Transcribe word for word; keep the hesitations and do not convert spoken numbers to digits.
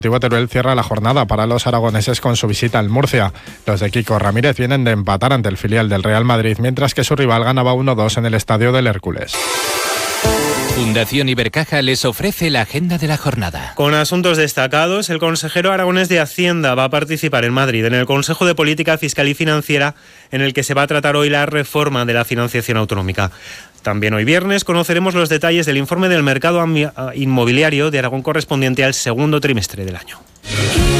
Teruel cierra la jornada para los aragoneses con su visita al Murcia. Los de Kiko Ramírez vienen de empatar ante el filial del Real Madrid, mientras que su rival ganaba uno dos en el estadio del Hércules. Fundación Ibercaja les ofrece la agenda de la jornada. Con asuntos destacados, el consejero aragonés de Hacienda va a participar en Madrid en el Consejo de Política Fiscal y Financiera, en el que se va a tratar hoy la reforma de la financiación autonómica. También hoy viernes conoceremos los detalles del informe del mercado inmobiliario de Aragón correspondiente al segundo trimestre del año.